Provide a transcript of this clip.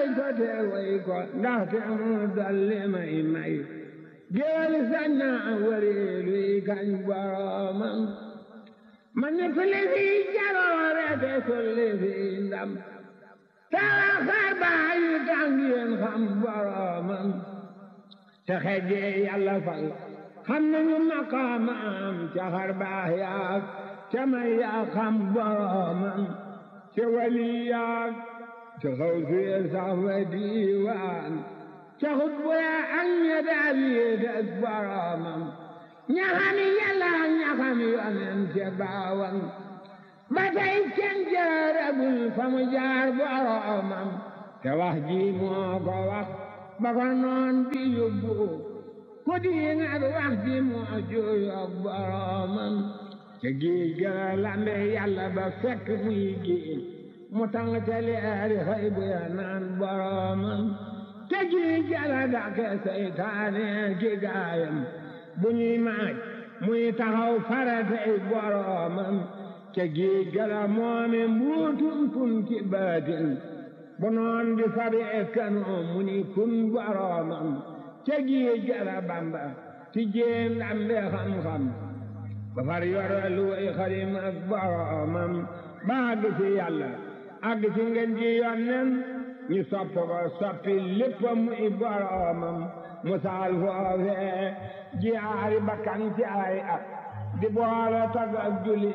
way ko te way ko ndaxte mu dolli may may géwél sañ na wëreeluy kañ boromam ma nettali fi jaloore te sulli fi ndam tala xar baax yu tax ngeen xam boromam te xejee yàlla fal xam nañu maqaamam ca xar baax yaag ca may yaa xam boromam ca wali yaag ca xaw suye sax fa diiwaan ca xutbu ya ak ña daal yéegas boromam ña xami yàlla ña xami yonen ca baawan ba tey kenn jaaragul fa mu jaar boromam te wax ji moo ko wax ba ko noon bi yóbbu ku diingat wax ji moo juyoog boromam te géej ga lambe yàlla ba fekk muy géej mu tàng te leeri xëy bu ya naan boromam te géej ga la dàqe seytaane ki gaayam bu ñuy maaj muy taxaw faratey boromam te géej ga la moome mbuutum kun ci baatin bu noon di fabi ekkanoo mu ni kun boromam te géej ga la Bamba ti jéem lambe xam-xam ba far yoro lu way xadim ak boromam ba àgg ci yàlla àgg ci ngeen ji yonnen ñu sopp ko soppi lépp muy boromam mu saal foofee jiyaari bakkan ci ay at di boole tag ak julli